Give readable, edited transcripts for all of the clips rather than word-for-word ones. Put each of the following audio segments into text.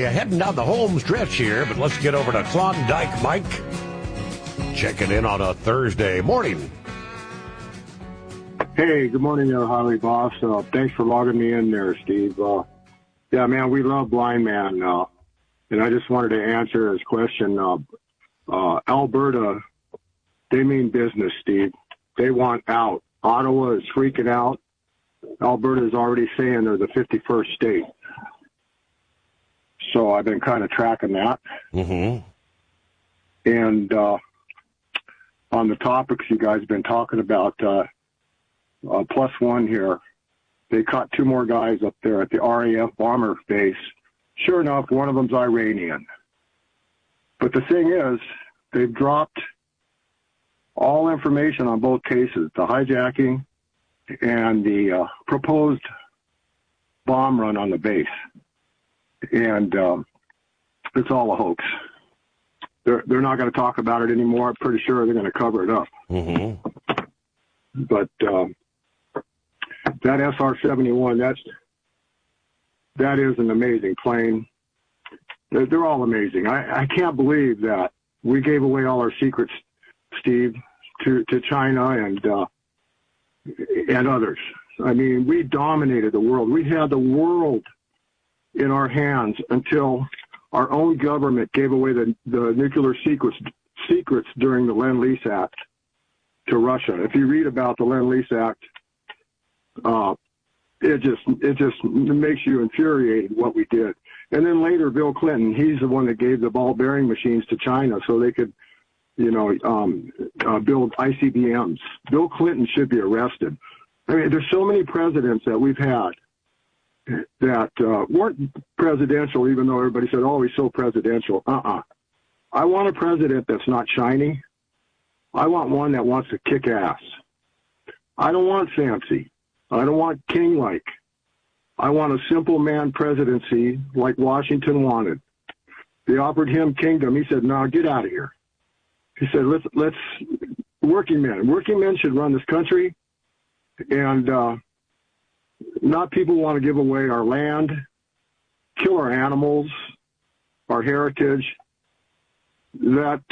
heading down the home stretch here, but let's get over to Klondike Mike. Checking in on a Thursday morning. Hey, good morning there, Harley Boss. Thanks for logging me in there, Steve. Yeah, man, we love Blind Man. And I just wanted to answer his question. Alberta, they mean business, Steve. They want out. Ottawa is freaking out. Alberta is already saying they're the 51st state. So I've been kind of tracking that. Mm-hmm. And on the topics you guys have been talking about, plus one here, they caught 2 more guys up there at the RAF bomber base. Sure enough, one of them's Iranian. But the thing is, they've dropped all information on both cases, the hijacking and the proposed bomb run on the base. And it's all a hoax. They're not going to talk about it anymore. I'm pretty sure they're going to cover it up. Mm-hmm. But that SR-71, that is an amazing plane. They're all amazing. I can't believe that we gave away all our secrets, Steve, to China and others. I mean, we dominated the world. We had the world in our hands until our own government gave away the nuclear secrets during the Lend-Lease Act to Russia. If you read about the Lend-Lease Act, it just makes you infuriated what we did. And then later, Bill Clinton, he's the one that gave the ball bearing machines to China so they could, build ICBMs. Bill Clinton should be arrested. I mean, there's so many presidents that we've had that weren't presidential, even though everybody said, oh, he's so presidential. I want a president that's not shiny. I want one that wants to kick ass. I don't want fancy. I don't want king-like. I want a simple man presidency like Washington wanted. They offered him kingdom. He said, no, get out of here. He said, let's working men should run this country, and not people who want to give away our land, kill our animals, our heritage. That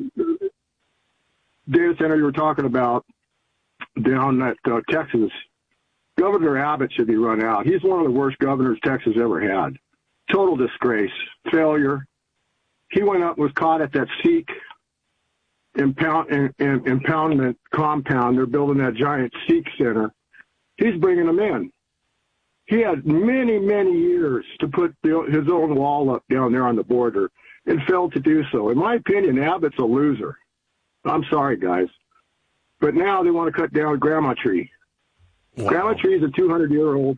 data center you were talking about down at Texas, Governor Abbott should be run out. He's one of the worst governors Texas ever had. Total disgrace, failure. He went up and was caught at that Sikh impoundment compound. They're building that giant Sikh center. He's bringing them in. He had many, many years to put his own wall up down there on the border and failed to do so. In my opinion, Abbott's a loser. I'm sorry, guys. But now they want to cut down Grandma Tree. Wow. Grandma Tree is a 200-year-old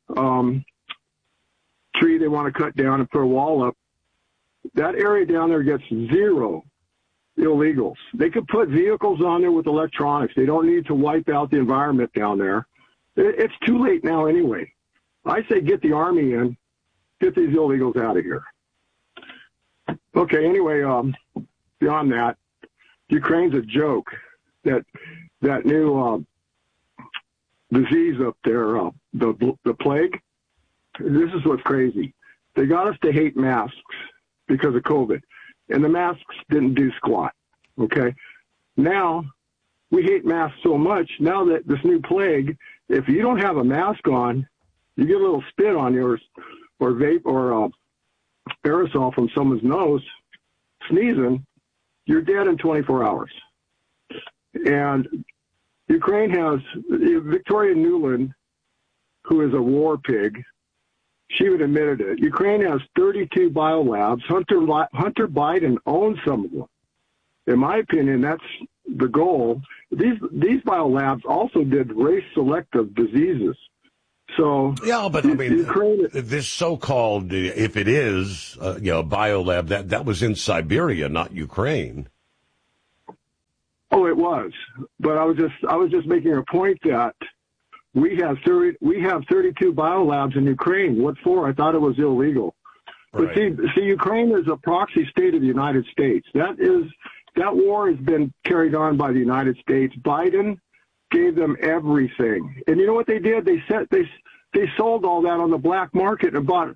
tree they want to cut down and put a wall up. That area down there gets 0 illegals. They could put vehicles on there with electronics. They don't need to wipe out the environment down there. It's too late now anyway. I say get the Army in, get these illegals out of here. Okay, anyway, beyond that, Ukraine's a joke. That new disease up there, the plague, this is what's crazy. They got us to hate masks because of COVID, and the masks didn't do squat, okay? Now, we hate masks so much, now that this new plague, if you don't have a mask on, you get a little spit on yours, or vape, or aerosol from someone's nose, sneezing, you're dead in 24 hours. And Ukraine has Victoria Nuland, who is a war pig. She even admitted it. Ukraine has 32 biolabs. Hunter Biden owns some of them. In my opinion, that's the goal. These biolabs also did race-selective diseases. So yeah, but I mean, Ukraine, this so-called, if it is, biolab, that was in Siberia, not Ukraine. Oh, it was. But I was just making a point that we have 32 biolabs in Ukraine. What for? I thought it was illegal. Right. But see, Ukraine is a proxy state of the United States. That war has been carried on by the United States. Biden gave them everything. And you know what they did? They sold all that on the black market and bought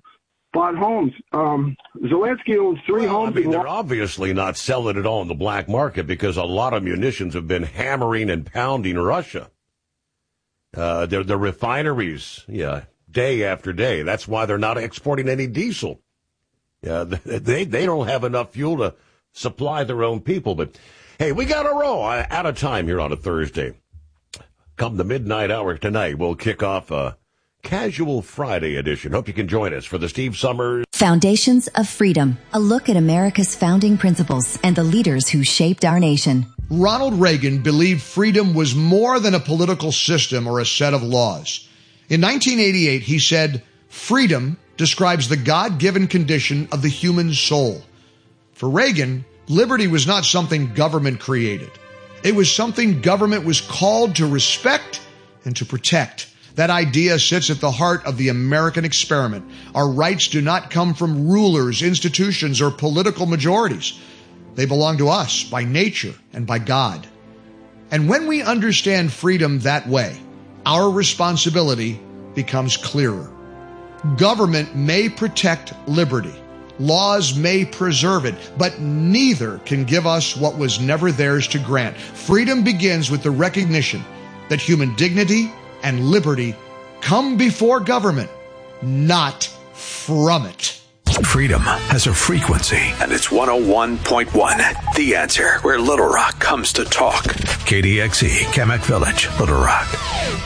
bought homes. Zelensky owns 3 homes. I mean, they're obviously not selling it all in the black market because a lot of munitions have been hammering and pounding Russia. The refineries, day after day. That's why they're not exporting any diesel. They don't have enough fuel to supply their own people. But, hey, we got to roll. Out of time here on a Thursday. Come the midnight hour tonight, we'll kick off a Casual Friday edition. Hope you can join us for the Steve Summers Foundations of Freedom, a look at America's founding principles and the leaders who shaped our nation. Ronald Reagan believed freedom was more than a political system or a set of laws. In 1988, he said, "Freedom describes the God-given condition of the human soul." For Reagan, liberty was not something government created. It was something government was called to respect and to protect. That idea sits at the heart of the American experiment. Our rights do not come from rulers, institutions, or political majorities. They belong to us by nature and by God. And when we understand freedom that way, our responsibility becomes clearer. Government may protect liberty. Laws may preserve it, but neither can give us what was never theirs to grant. Freedom begins with the recognition that human dignity and liberty come before government, not from it. Freedom has a frequency, and it's 101.1. The Answer, where Little Rock comes to talk. KDXE, Kamak Village, Little Rock.